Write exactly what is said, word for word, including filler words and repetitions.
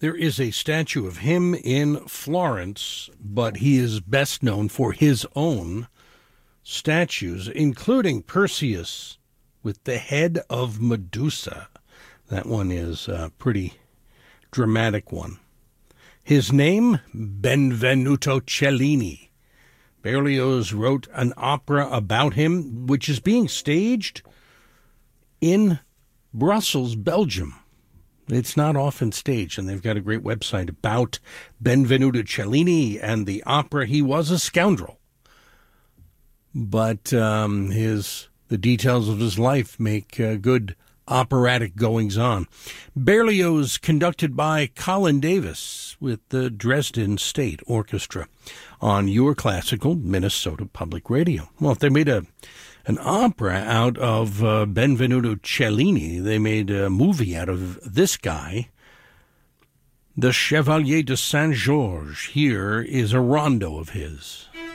There is a statue of him in Florence, but he is best known for his own statues, including Perseus with the head of Medusa. That one is a pretty dramatic one. His name, Benvenuto Cellini. Berlioz wrote an opera about him, which is being staged in Brussels, Belgium. It's not often staged, and they've got a great website about Benvenuto Cellini and the opera. He was a scoundrel, but um, his the details of his life make uh, good operatic goings-on. Berlioz, conducted by Colin Davis with the Dresden State Orchestra on Your Classical Minnesota Public Radio. Well, if they made a an opera out of uh, Benvenuto Cellini, they made a movie out of this guy, the Chevalier de Saint-Georges. Here is a rondo of his.